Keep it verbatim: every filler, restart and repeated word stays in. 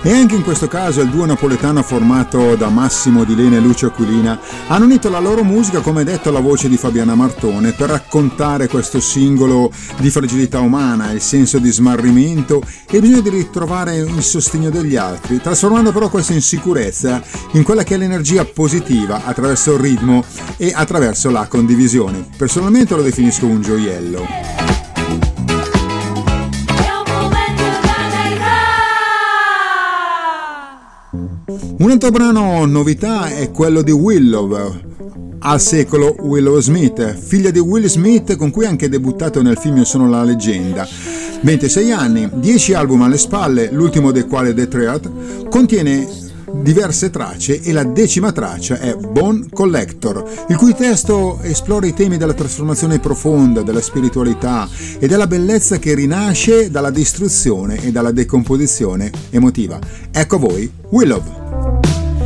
E anche in questo caso il duo napoletano formato da Massimo Di Lena e Lucio Aquilina hanno unito la loro musica, come detto, alla voce di Fabiana Martone per raccontare questo singolo di fragilità umana, il senso di smarrimento e il bisogno di ritrovare il sostegno degli altri, trasformando però questa insicurezza in quella che è l'energia positiva attraverso il ritmo e attraverso la condivisione. Personalmente lo definisco un gioiello. Un altro brano novità è quello di Willow, al secolo Willow Smith, figlia di Will Smith, con cui ha anche debuttato nel film Io sono la leggenda. ventisei anni, dieci album alle spalle, l'ultimo dei quali The Triad, contiene diverse tracce e la decima traccia è Bone Collector, il cui testo esplora i temi della trasformazione profonda, della spiritualità e della bellezza che rinasce dalla distruzione e dalla decomposizione emotiva. Ecco a voi Willow.